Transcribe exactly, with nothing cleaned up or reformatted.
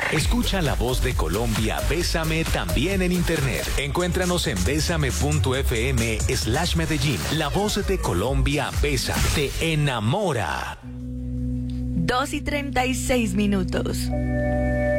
Escucha la voz de Colombia, Bésame, también en internet. Encuéntranos en bésame.fm slash Medellín. La voz de Colombia, Besa, te enamora. Dos y treinta y seis minutos.